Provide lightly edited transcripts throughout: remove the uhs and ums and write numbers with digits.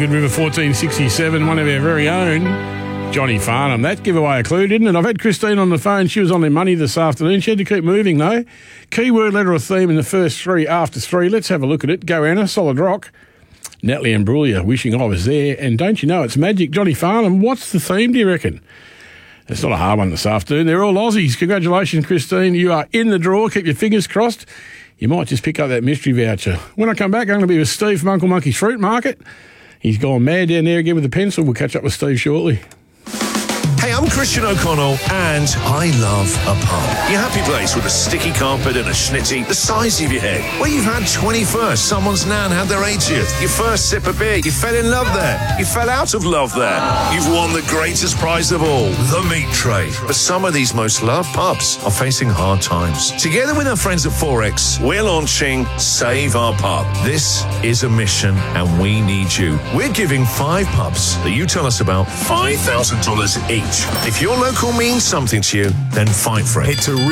Good River 1467, one of our very own, Johnny Farnham. That gave away a clue, didn't it? I've had Christine on the phone. She was on their money this afternoon. She had to keep moving, though. Keyword, letter or theme in the first three after three. Let's have a look at it. Go, Anna. Solid rock. Natalie and Brulia, wishing I was there. And don't you know, it's magic. Johnny Farnham, what's the theme, do you reckon? It's not a hard one this afternoon. They're all Aussies. Congratulations, Christine. You are in the draw. Keep your fingers crossed. You might just pick up that mystery voucher. When I come back, I'm going to be with Steve from Uncle Monkey's Fruit Market. He's gone mad down there again with the pencil. We'll catch up with Steve shortly. Hey, I'm Christian O'Connell, and I love a pub. Your happy place with a sticky carpet and a schnitty the size of your head. Where you've had 21st, someone's nan had their 80th. Your first sip of beer, you fell in love there. You fell out of love there. You've won the greatest prize of all, the meat tray. But some of these most loved pubs are facing hard times. Together with our friends at Forex, we're launching Save Our Pub. This is a mission, and we need you. We're giving 5 pubs that you tell us about $5,000 each. If your local means something to you, then fight for it. Head to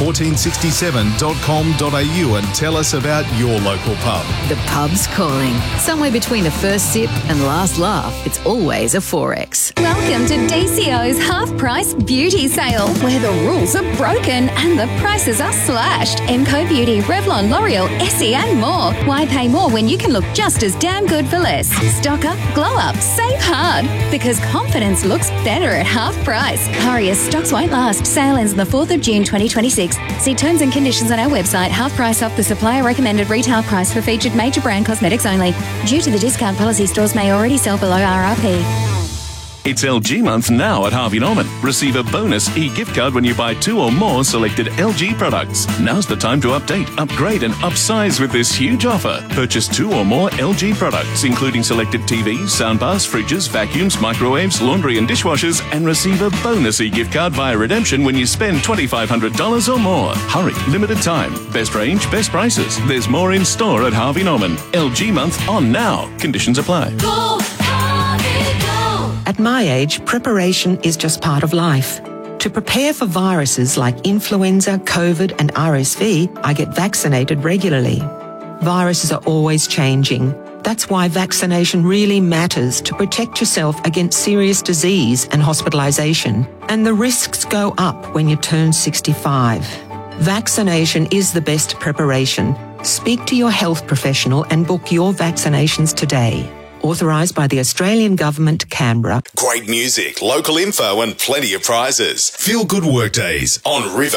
river1467.com.au and tell us about your local pub. The pub's calling. Somewhere between the first sip and last laugh, it's always a Forex. Welcome to DCO's half-price beauty sale, where the rules are broken and the prices are slashed. Emco Beauty, Revlon, L'Oreal, Essie and more. Why pay more when you can look just as damn good for less? Stock up, glow up, save hard. Because confidence looks better at half price. Hurry, as stocks won't last. Sale ends on the 4th of June 2026. See terms and conditions on our website. Half price off the supplier recommended retail price for featured major brand cosmetics only. Due to the discount policy, stores may already sell below RRP. It's LG month now at Harvey Norman. Receive a bonus e-gift card when you buy 2 or more selected LG products. Now's the time to update, upgrade and upsize with this huge offer. Purchase 2 or more LG products, including selected TVs, soundbars, fridges, vacuums, microwaves, laundry and dishwashers, and receive a bonus e-gift card via redemption when you spend $2,500 or more. Hurry, limited time. Best range, best prices. There's more in store at Harvey Norman. LG month on now. Conditions apply. Go, Harvey, go. At my age, preparation is just part of life. To prepare for viruses like influenza, COVID and RSV, I get vaccinated regularly. Viruses are always changing. That's why vaccination really matters, to protect yourself against serious disease and hospitalisation. And the risks go up when you turn 65. Vaccination is the best preparation. Speak to your health professional and book your vaccinations today. Authorised by the Australian Government, Canberra. Great music, local info and plenty of prizes. Feel good workdays on River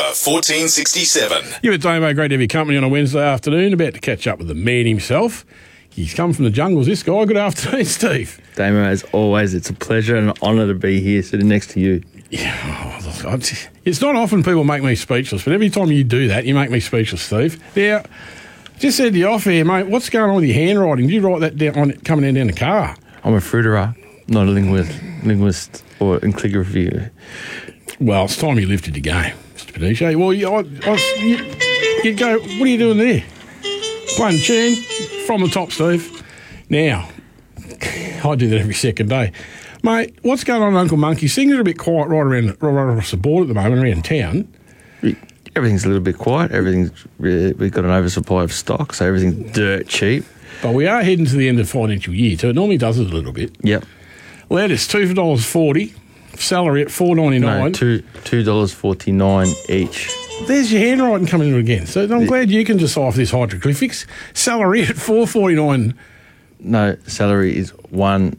1467. You at Damo, great to have your company on a Wednesday afternoon. About to catch up with the man himself. He's come from the jungles, this guy. Good afternoon, Steve. Damo, as always, it's a pleasure and an honour to be here sitting next to you. Yeah, it's not often people make me speechless, but every time you do that, you make me speechless, Steve. Now, just said to you off here, mate, what's going on with your handwriting? Did you write that down coming down the car? I'm a fruiterer, not a linguist or in calligraphy. Well, it's time you lifted your game, Mr. Peniche. Well, you'd go, what are you doing there? Playing the tune from the top, Steve. Now, I do that every second day. Mate, what's going on at Uncle Monkey's? Things are a bit quiet right across the board at the moment, around town. Everything's a little bit quiet. We've got an oversupply of stock, so everything's dirt cheap. But we are heading to the end of the financial year, so it normally does it a little bit. Yep. Lettuce, $2.40. Celery at $4.99. No, $2.49 each. There's your handwriting coming in again. So I'm glad you can decipher this hieroglyphics. Celery at $4.49. No, celery is $1.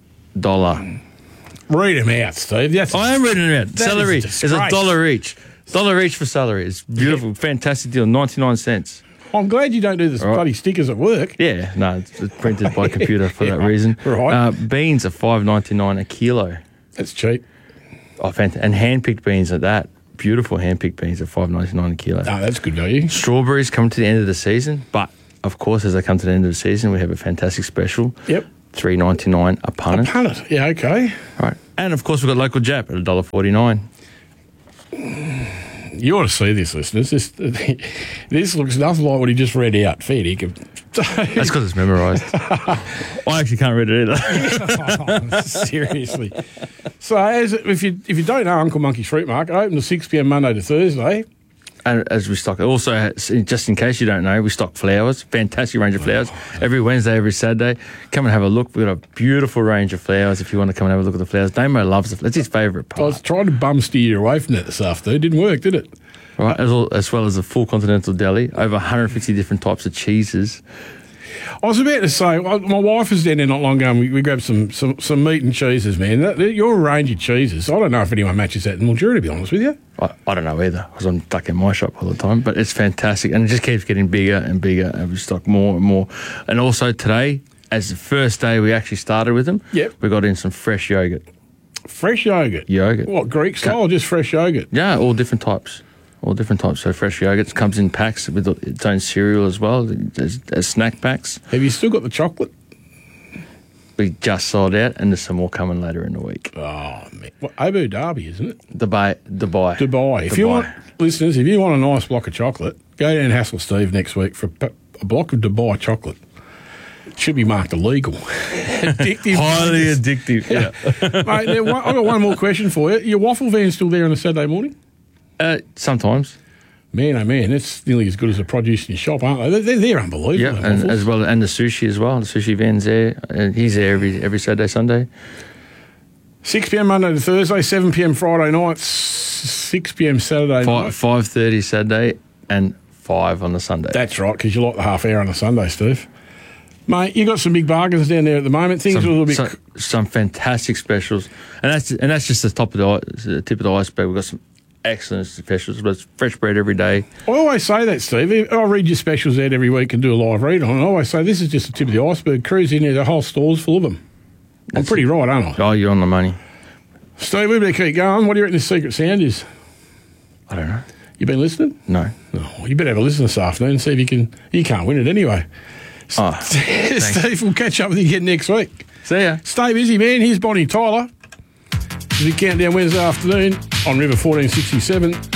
Read them out, Steve. I am reading them out. Celery is $1 each. $1 each for celery. It's beautiful, fantastic deal, 99 cents. I'm glad you don't do the bloody stickers at work. Yeah, no, it's printed by computer for that reason. Right. Beans are $5.99 a kilo. That's cheap. Oh, fantastic. And hand-picked beans at that. Beautiful hand-picked beans at $5.99 a kilo. Oh, that's good value. Strawberries come to the end of the season, but, of course, as they come to the end of the season, we have a fantastic special. Yep. $3.99 a punnet. A punnet, yeah, okay. Right. And, of course, we've got local Jap at $1.49. You ought to see this, listeners. This looks nothing like what he just read out. Fair dinkum. That's because it's memorised. I actually can't read it either. Seriously. So, if you don't know Uncle Monkey's Fruit Market, open to 6 p.m. Monday to Thursday. And as we stock, also, just in case you don't know, we stock flowers. Fantastic range of flowers. Every Wednesday, every Saturday. Come and have a look. We've got a beautiful range of flowers if you want to come and have a look at the flowers. Damo loves it. That's his favourite part. I was trying to bum steer you away from that this afternoon. Didn't work, did it? Right, as well as a full continental deli, over 150 different types of cheeses. I was about to say, my wife was down there not long ago and we grabbed some meat and cheeses, man. Your range of cheeses, I don't know if anyone matches that in Mildura, to be honest with you. I don't know either, because I'm stuck in my shop all the time, but it's fantastic, and it just keeps getting bigger and bigger, and we stock more and more. And also today, as the first day we actually started with them, we got in some fresh yogurt. Fresh yogurt? Yogurt. What, Greek style or just fresh yogurt? Yeah, all different types. All different types. So fresh yogurt comes in packs with its own cereal as well, as snack packs. Have you still got the chocolate? We just sold out, and there's some more coming later in the week. Oh, man. Well, Abu Dhabi, isn't it? Dubai. If you want, listeners, if you want a nice block of chocolate, go down and hassle Steve next week for a block of Dubai chocolate. It should be marked illegal. Addictive. Highly addictive, yeah. Mate, I've got one more question for you. Your waffle van still there on a Saturday morning? Sometimes. Man, oh man, that's nearly as good as the produce in your shop, aren't they? They're unbelievable. Yeah, and as well, and the sushi as well. The sushi van's there. He's there every Saturday, Sunday. 6 p.m. Monday to Thursday, 7 p.m. Friday night, 6 p.m. Saturday night. 5:30 Saturday and 5 on the Sunday. That's right, because you like the half hour on the Sunday, Steve. Mate, you got some big bargains down there at the moment. Things are a little bit... Some fantastic specials. And that's just the tip of the iceberg. We've got some excellent specials. There's fresh bread every day. I always say that, Steve. I read your specials out every week and do a live read on it. I always say this is just the tip of the iceberg. Cruise in there, the whole store's full of them. I'm pretty right, aren't I? Oh, you're on the money. Steve, we better keep going. What do you reckon the secret sound is? I don't know. You been listening? No. Oh, you better have a listen this afternoon and see if you can... You can't win it anyway. Steve, we'll catch up with you again next week. See ya. Stay busy, man. Here's Bonnie Tyler as we count down Wednesday afternoon on River 1467.